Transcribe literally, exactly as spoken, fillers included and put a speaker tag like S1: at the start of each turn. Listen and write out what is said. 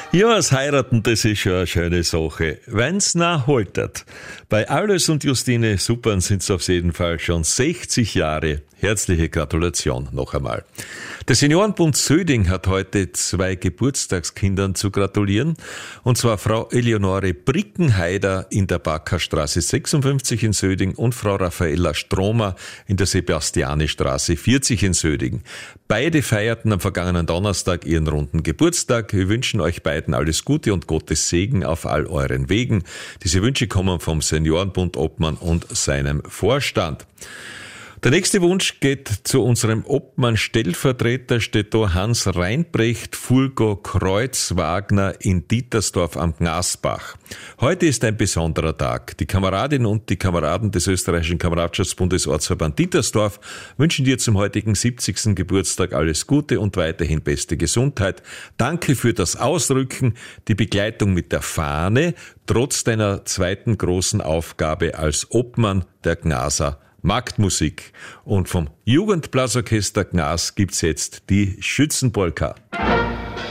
S1: Ja, das Heiraten, das ist schon eine schöne Sache. Wenn's nach haltet. Bei Alois und Justine Suppern sind's auf jeden Fall schon sechzig Jahre. Herzliche Gratulation noch einmal. Der Seniorenbund Söding hat heute zwei Geburtstagskindern zu gratulieren. Und zwar Frau Eleonore Brickenheider in der Backerstraße sechsundfünfzig in Söding und Frau Raffaella Stromer in der Sebastianistraße vierzig in Söding. Beide feierten am vergangenen Donnerstag ihren runden Geburtstag. Wir wünschen euch beiden alles Gute und Gottes Segen auf all euren Wegen. Diese Wünsche kommen vom Seniorenbund Obmann und seinem Vorstand. Der nächste Wunsch geht zu unserem Obmann-Stellvertreter, steht da Hans Reinbrecht, Fulgo Kreuzwagner in Dietersdorf am Gnasbach. Heute ist ein besonderer Tag. Die Kameradinnen und die Kameraden des österreichischen Kameradschaftsbundes Ortsverband Dietersdorf wünschen dir zum heutigen siebzigsten Geburtstag alles Gute und weiterhin beste Gesundheit. Danke für das Ausrücken, die Begleitung mit der Fahne, trotz deiner zweiten großen Aufgabe als Obmann der Gnaser Marktmusik. Und vom Jugendblasorchester Gnas gibt's jetzt die Schützenpolka.